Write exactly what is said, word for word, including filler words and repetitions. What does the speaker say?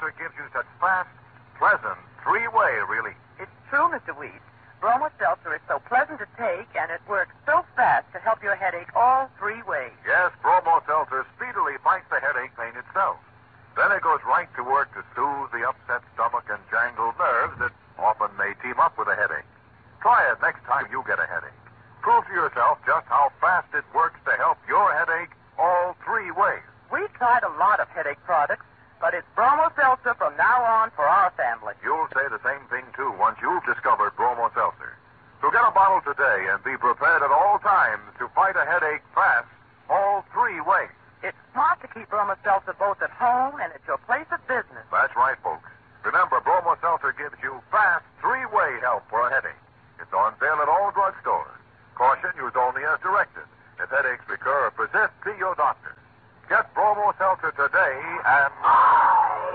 Seltzer gives you such fast, pleasant, three-way relief. It's true, Mister Weed. Bromo Seltzer is so pleasant to take, and it works so fast to help your headache all three ways. Yes, Bromo Seltzer speedily fights the headache pain itself. Then it goes right to work to soothe the upset stomach and jangled nerves that often may team up with a headache. Try it next time you get a headache. Prove to yourself just how fast it works to help your headache all three ways. We've tried a lot of headache products, but it's Bromo Seltzer from now on for our family. You'll say the same thing, too, once you've discovered Bromo Seltzer. So get a bottle today and be prepared at all times to fight a headache fast all three ways. It's smart to keep Bromo Seltzer both at home and at your place of business. That's right, folks. Remember, Bromo Seltzer gives you fast three-way help for a headache. It's on sale at all drugstores. Caution, use only as directed. If headaches recur or persist, see your doctor. Get Bromo Seltzer today and